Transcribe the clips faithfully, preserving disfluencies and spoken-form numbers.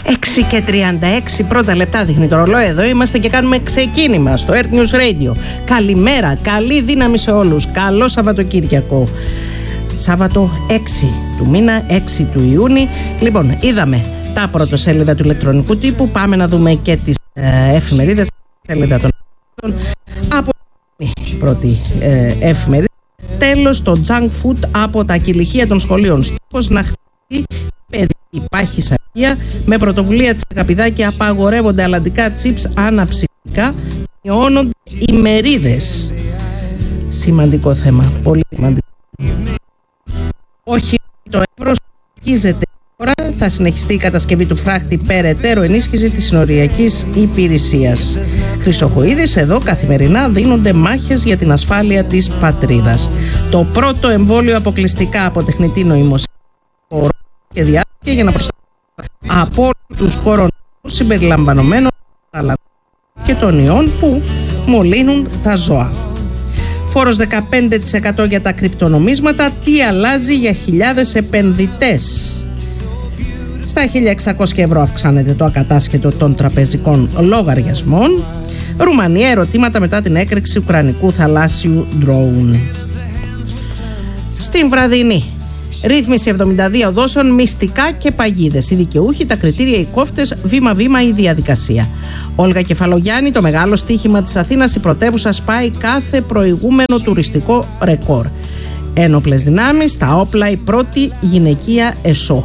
έξι και τριάντα έξι πρώτα λεπτά δείχνει το ρολόι. Εδώ είμαστε και κάνουμε ξεκίνημα στο Earth News Radio. Καλημέρα, καλή δύναμη σε όλους. Καλό Σαββατοκύριακο. Σάββατο έξι του μήνα, έξι του Ιούνιου. Λοιπόν, είδαμε τα πρωτοσέλιδα του ηλεκτρονικού τύπου. Πάμε να δούμε και τις ε, εφημερίδες. Σελίδα των από την πρώτη ε, εφημερίδα. Τέλος, το junk food από τα κηλικεία των σχολείων. Στόχος να χτυπήσει παιδί. Υπάρχει σαγία. Με πρωτοβουλία της Αγαπηδάκη απαγορεύονται αλλαντικά τσίπς αναψυκτικά. Μειώνονται οι μερίδες. Σημαντικό θέμα. Πολύ σημαντικό. Όχι, το ευρώ σκίζεται τώρα. Θα συνεχιστεί η κατασκευή του φράχτη, περαιτέρω ενίσχυση της συνοριακής υπηρεσίας. Χρυσοχοΐδης, εδώ καθημερινά δίνονται μάχες για την ασφάλεια της πατρίδας. Το πρώτο εμβόλιο αποκλειστικά από τεχνητή νοημοσύνη και διάρκεια για να προστατεύει από τους κορονοϊούς συμπεριλαμβανομένων και των ιών που μολύνουν τα ζώα. Φόρος δεκαπέντε τοις εκατό για τα κρυπτονομίσματα. Τι αλλάζει για χιλιάδες επενδυτές? Στα χίλια εξακόσια ευρώ αυξάνεται το ακατάσχετο των τραπεζικών λογαριασμών. Ρουμανία, ερωτήματα μετά την έκρηξη ουκρανικού θαλάσσιου ντρόουν. Στην βραδινή, ρύθμιση εβδομήντα δύο οδόσεων, μυστικά και παγίδες. Οι δικαιούχοι, τα κριτήρια, οι κόφτες, βήμα-βήμα η διαδικασία. Όλγα Κεφαλογιάννη, το μεγάλο στοίχημα της Αθήνας, η πρωτεύουσα σπάει κάθε προηγούμενο τουριστικό ρεκόρ. Ένοπλες δυνάμεις, στα όπλα, η πρώτη γυναικεία ΕΣΟ.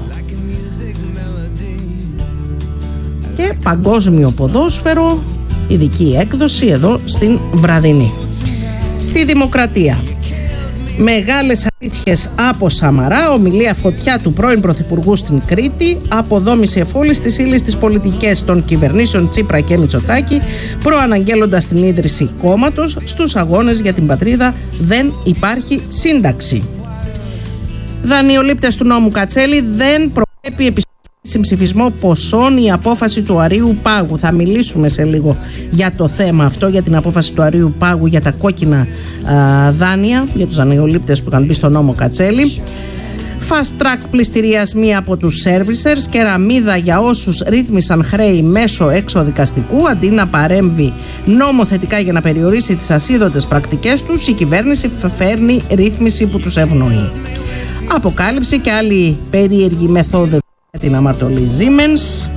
Και παγκόσμιο ποδόσφαιρο, ειδική έκδοση εδώ στην βραδινή. Στη Δημοκρατία, μεγάλες αλήθειες από Σαμαρά, ομιλία φωτιά του πρώην Πρωθυπουργού στην Κρήτη, αποδόμηση εφόλης της ύλης της πολιτικές των κυβερνήσεων Τσίπρα και Μητσοτάκη, προαναγγέλλοντας την ίδρυση κόμματος. Στους αγώνες για την πατρίδα δεν υπάρχει σύνταξη. Δανειολήπτες του νόμου Κατσέλη, δεν προβλέπει επιστροφή συμψηφισμό ποσών η απόφαση του Αρείου Πάγου. Θα μιλήσουμε σε λίγο για το θέμα αυτό, για την απόφαση του Αρείου Πάγου για τα κόκκινα α, δάνεια, για τους δανειολήπτες που είχαν μπει στο νόμο Κατσέλη. Fast track πληστηριασμοί από τους servicers, κεραμίδα για όσους ρύθμισαν χρέη μέσω εξοδικαστικού. Αντί να παρέμβει νομοθετικά για να περιορίσει τις ασίδωτες πρακτικές τους, η κυβέρνηση φέρνει ρύθμιση που τους ευνοεί. Αποκάλυψη και άλλη περίεργη μεθόδευση την αμαρτωλή Siemens.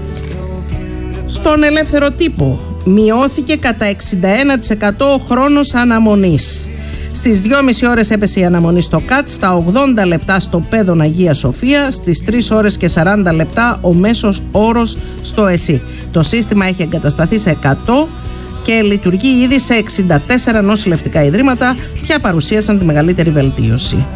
Στον ελεύθερο τύπο, μειώθηκε κατά εξήντα ένα τοις εκατό ο χρόνος αναμονής. Στις δυόμιση ώρες έπεσε η αναμονή στο ΚΑΤ, στα ογδόντα λεπτά στο Πέδον Αγία Σοφία, στις τρεις ώρες και σαράντα λεπτά ο μέσος όρος στο ΕΣΥ. Το σύστημα έχει εγκατασταθεί σε εκατό και λειτουργεί ήδη σε εξήντα τέσσερα νοσηλευτικά ιδρύματα, πια παρουσίασαν τη μεγαλύτερη βελτίωση.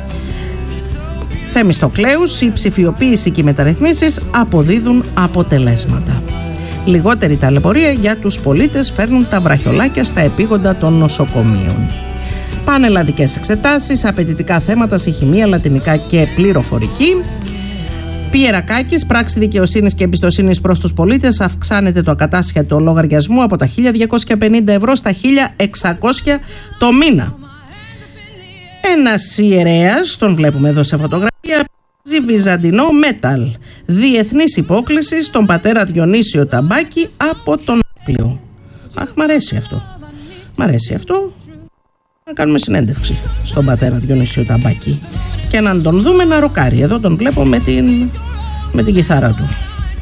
Θεμιστοκλέους, η ψηφιοποίηση και οι μεταρρυθμίσεις αποδίδουν αποτελέσματα. Λιγότερη ταλαιπωρία για τους πολίτες, φέρνουν τα βραχιολάκια στα επίγοντα των νοσοκομείων. Πανελλαδικές εξετάσεις, απαιτητικά θέματα σε χημεία, λατινικά και πληροφορική. Πιερακάκης, πράξη δικαιοσύνης και εμπιστοσύνης προς τους πολίτες, αυξάνεται το ακατάσχετο λογαριασμού από τα χίλια διακόσια πενήντα ευρώ στα χίλια εξακόσια το μήνα. Ένας ιερέας, τον βλέπουμε εδώ σε φωτογραφία, παίζει βυζαντινό μέταλ. Διεθνής υπόκληση στον πατέρα Διονύσιο Ταμπάκη από τον Άπλιο. Αχ, μ' αρέσει αυτό. Μ' αρέσει αυτό. Να κάνουμε συνέντευξη στον πατέρα Διονύσιο Ταμπάκη και να τον δούμε να ροκάρει. Εδώ τον βλέπω με την, με την κιθάρα του.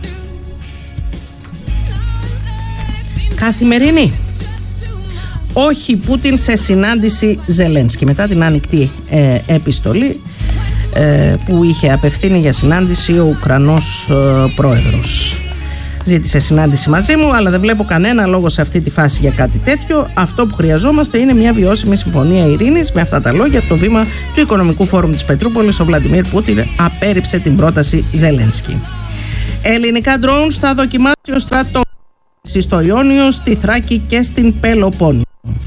Καθημερινή. Όχι Πούτιν σε συνάντηση Ζελένσκι. Μετά την ανοιχτή ε, επιστολή ε, που είχε απευθύνει για συνάντηση ο Ουκρανός ε, πρόεδρος. Ζήτησε συνάντηση μαζί μου, αλλά δεν βλέπω κανένα λόγο σε αυτή τη φάση για κάτι τέτοιο. Αυτό που χρειαζόμαστε είναι μια βιώσιμη συμφωνία ειρήνης. Με αυτά τα λόγια, το βήμα του Οικονομικού Φόρουμ της Πετρούπολης, ο Βλαντιμίρ Πούτιν απέρριψε την πρόταση Ζελένσκι. Ελληνικά ντρόουν θα δοκιμάσει ο στρατός στο Ιόνιο, στη Θράκη και στην Πελοπόννησο.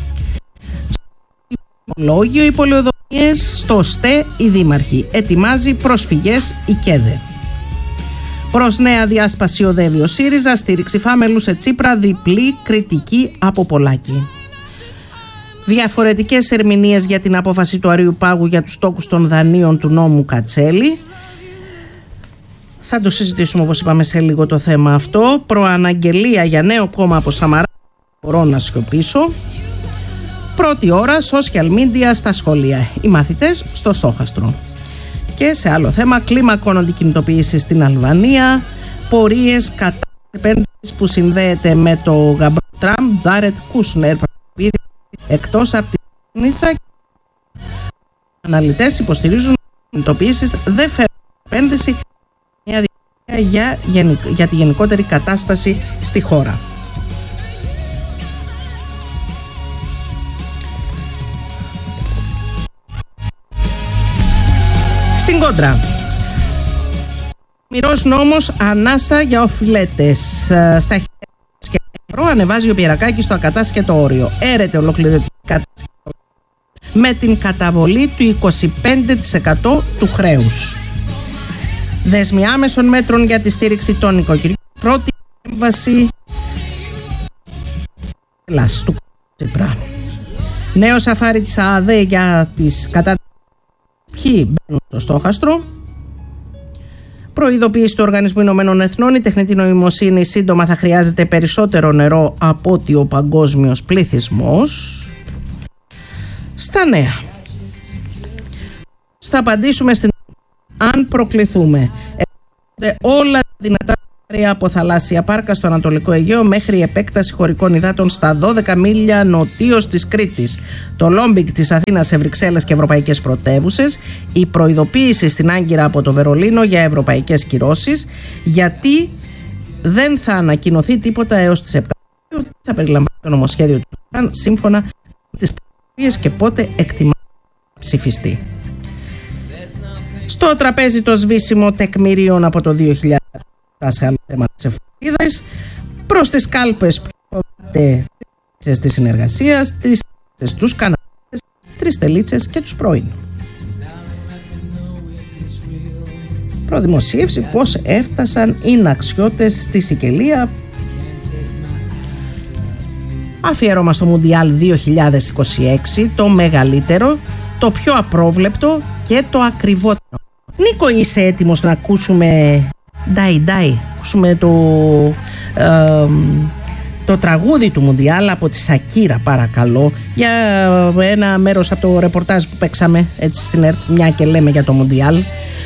Στο Λόγιο οι πολεοδομίες, στο ΣΤΕ οι δήμαρχοι. Ετοιμάζει προσφυγές η ΚΕΔΕ. Προς νέα διάσπαση οδεύει ο ΣΥΡΙΖΑ, στήριξη Φάμελου σε Τσίπρα, διπλή κριτική από Πολάκη. Διαφορετικές ερμηνείες για την απόφαση του Αρείου Πάγου για τους τόκους των δανείων του νόμου Κατσέλη. Θα το συζητήσουμε, όπως είπαμε, σε λίγο το θέμα αυτό. Προαναγγελία για νέο κόμμα από Σαμαρά. Μπορώ να σιωπήσω. Πρώτη ώρα social media στα σχολεία. Οι μαθητές στο στόχαστρο. Και σε άλλο θέμα, κλίμακων κινητοποίηση στην Αλβανία. Πορείες κατά επένδυσης που συνδέεται με το γαμπρό Τραμπ, Τζάρετ Κούσνερ, εκτός από τη Νίτσα. Αναλυτές υποστηρίζουν ότι οι κινητοποιήσεις δεν φέρουν επένδυση μια για, για τη γενικότερη κατάσταση στη χώρα. Στην κόντρα, μοιρός νόμος ανάσα για οφειλέτες. Στα χέρια και ευρώ ανεβάζει ο Πιερακάκης στο ακατάσχετο όριο. Έρεται ολοκληρωτική κατάσχετο με την καταβολή του είκοσι πέντε τοις εκατό του χρέους. Δέσμοι άμεσων μέτρων για τη στήριξη των οικοκυριών. Πρώτη έμβαση του Τσίπρα. Νέο σαφάρι της ΑΔΕ για τις κατά. Ποιοι μπαίνουν στο στόχαστρο. Προειδοποίηση του Οργανισμού Ηνωμένων Εθνών: η τεχνητή νοημοσύνη σύντομα θα χρειάζεται περισσότερο νερό από ότι ο παγκόσμιος πληθυσμός. Στα νέα. Θα απαντήσουμε στην αν προκληθούμε. Έχουμε όλα τα δυνατά από θαλάσσια πάρκα στο Ανατολικό Αιγαίο μέχρι η επέκταση χωρικών υδάτων στα δώδεκα μίλια νοτίως της Κρήτης, το Λόμπικ της Αθήνας σε Βρυξέλλες και ευρωπαϊκές πρωτεύουσες, η προειδοποίηση στην Άγκυρα από το Βερολίνο για ευρωπαϊκές κυρώσεις, γιατί δεν θα ανακοινωθεί τίποτα έως τις επτά, θα περιλαμβάνει το νομοσχέδιο του Ιράν σύμφωνα με τις πληροφορίες και πότε εκτιμά ψηφιστεί. Στο τραπέζι το σβήσιμο τεκμηρίων από το δύο χιλιάδες σε άλλο θέμα της εφημερίδας, προς τις κάλπες που της συνεργασίας, τις τους καναπέδες, τρεις τελίτσες και τους πρώην. Προδημοσίευση πώς έφτασαν οι ναξιώτες στη Σικελία. Αφιέρωμα στο Μουντιάλ δύο χιλιάδες είκοσι έξι, το μεγαλύτερο, το πιο απρόβλεπτο και το ακριβότερο. Νίκο, είσαι έτοιμος να ακούσουμε Ντάι Ντάι, ακούσουμε το, ε, το τραγούδι του Μουντιάλ από τη Σακύρα, παρακαλώ, για ένα μέρος από το ρεπορτάζ που παίξαμε έτσι στην ΕΡΤ, μια και λέμε για το Μουντιάλ.